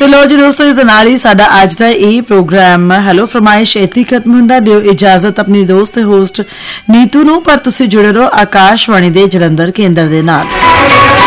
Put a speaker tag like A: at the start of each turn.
A: ਤੇ ਲੋ ਜੀ ਦੋਸਤੋ ਇਸ ਦੇ ਨਾਲ ਹੀ ਸਾਡਾ ਅੱਜ ਦਾ ਇਹ ਪ੍ਰੋਗਰਾਮ ਹੈਲੋ ਫਰਮਾਇਸ਼ ਇੱਥੇ ਖਤਮ ਹੁੰਦਾ। ਦਿਓ ਇਜਾਜ਼ਤ ਆਪਣੀ ਦੋਸਤ ਹੋਸਟ ਨੀਤੂ ਨੂੰ, ਪਰ ਤੁਸੀਂ ਜੁੜੇ ਰਹੋ ਆਕਾਸ਼ਵਾਣੀ ਦੇ ਜਲੰਧਰ ਕੇਂਦਰ ਦੇ ਨਾਲ।